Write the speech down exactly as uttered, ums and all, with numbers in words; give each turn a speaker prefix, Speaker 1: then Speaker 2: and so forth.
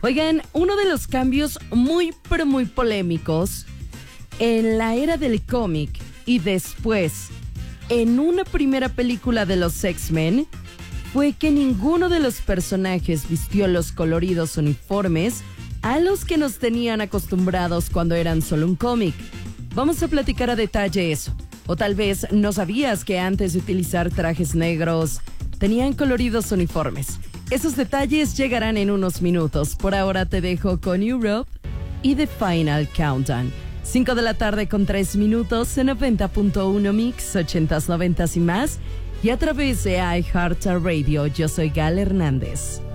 Speaker 1: Oigan, uno de los cambios muy, pero muy polémicos en la era del cómic y después en una primera película de los X-Men fue que ninguno de los personajes vistió los coloridos uniformes a los que nos tenían acostumbrados cuando eran solo un cómic. Vamos a platicar a detalle eso. O tal vez no sabías que antes de utilizar trajes negros tenían coloridos uniformes. Esos detalles llegarán en unos minutos. Por ahora te dejo con Europe y The Final Countdown. cinco de la tarde con tres minutos en noventa punto uno Mix, ochentas, noventas y más. Y a través de iHeartRadio, yo soy Gal Hernández.